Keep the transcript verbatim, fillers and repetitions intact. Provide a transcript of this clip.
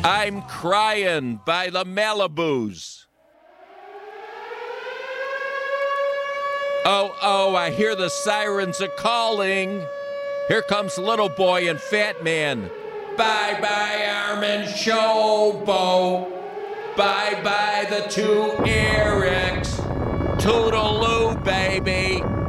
I'm Crying by the Malibus. Oh, oh, I hear the sirens a calling. Here comes Little Boy and Fat Man. Bye-bye, Armin Showboat. Bye-bye, the two Erics. Toodaloo, baby.